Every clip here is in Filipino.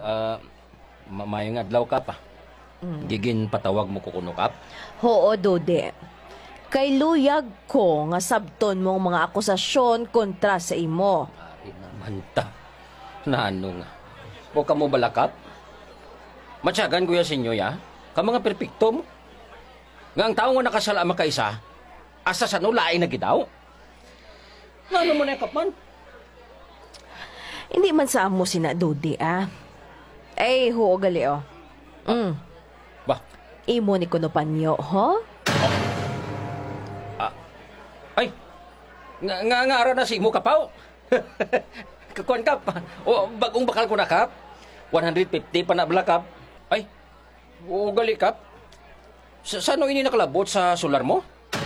Mayong adlaw ka pa. Gigin patawag mo ko kuno kap. Oo, Dode. Kay luyag ko nga sabton mong mga akusasyon kontra sa imo. Ay naman ta. Nano nga. O ka mo balakap? Matyagan kuya sinyo ya. Ka mga perpekto mo. Nga ang tao nga nakasala makaisa, asa sa no lain na gidaw. Nano mo na kapan? Hindi man sa amo sina Dode, ah. Ay, huo gali, oh. Ba? Imo ni kuno panyo, ho? Ay, nga ara na si mo kapaw. Kakuan kap. O bagong bakal ko na kap. 150 pa na balakap. Ay, o gali kap. Saan ini nakalabot sa solar mo?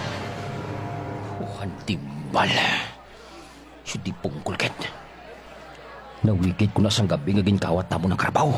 Timbal. Sudi pungkol ket. Nawigid ko na sang gabi nga ginkawat tamo ng karabaw.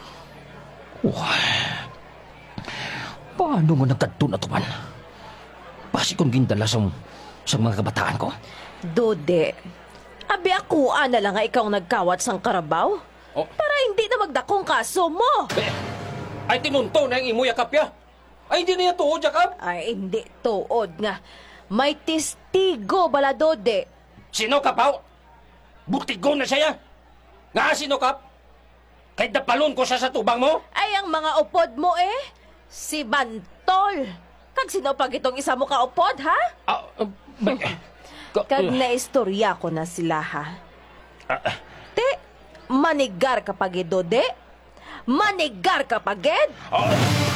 Paano nga nagkadto na to man? Basi kong gindala sa mga kabataan ko? Dode, abi ako na lang nga ikaw nagkawat sang karabaw? Oh. Para hindi na magdakong kaso mo. Ay tinunto na yung imo yakap ya. Ay hindi niya tuod yakap. Ay, hindi tuod nga. May testigo bala, Dode. Sino kapaw? Buktigon na siya. Nga sino kap? Kahit napalon ko siya sa tubang mo? Ay, ang mga upod mo si Bantol. Kag sino pag itong isa mo ka upod, ha? Kag naistorya ko na sila, ha? Te, manigar ka pagid, Dode? Manigar ka pagid?